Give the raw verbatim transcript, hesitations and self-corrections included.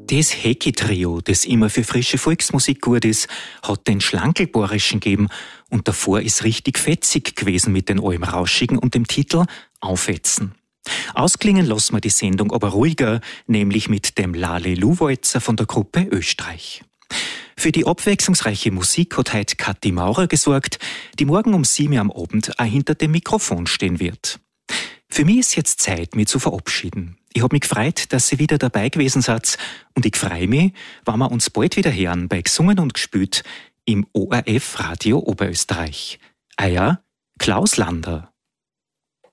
Das Hecki-Trio, das immer für frische Volksmusik gut ist, hat den Schlankelbohrischen gegeben und davor ist richtig fetzig gewesen mit den Almrauschigen und dem Titel Aufetzen. Ausklingen lassen wir die Sendung aber ruhiger, nämlich mit dem Lalelu-Walzer von der Gruppe Österreich. Für die abwechslungsreiche Musik hat heute Kathi Maurer gesorgt, die morgen um sieben Uhr am Abend auch hinter dem Mikrofon stehen wird. Für mich ist jetzt Zeit, mich zu verabschieden. Ich habe mich gefreut, dass ihr wieder dabei gewesen seid und ich freue mich, wenn wir uns bald wieder hören bei Gesungen und Gespielt im O R F Radio Oberösterreich. Euer Klaus Lander.